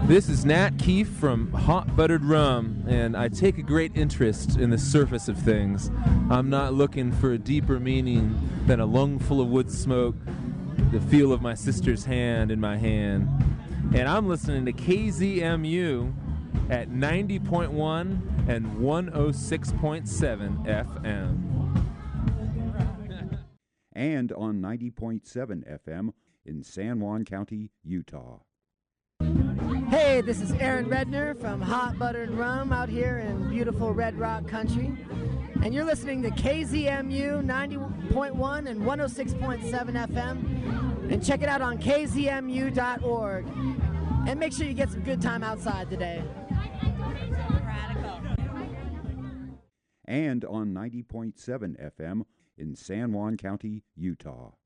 This is Nat Keefe from Hot Buttered Rum, and I take a great interest in the surface of things. I'm not looking for a deeper meaning than a lungful of wood smoke, the feel of my sister's hand in my hand. And I'm listening to KZMU at 90.1 and 106.7 FM. And on 90.7 FM in San Juan County, Utah. Hey, this is Aaron Redner from Hot Buttered Rum out here in beautiful Red Rock Country. And you're listening to KZMU 90.1 and 106.7 FM. And check it out on kzmu.org. And make sure you get some good time outside today. And on 90.7 FM in San Juan County, Utah.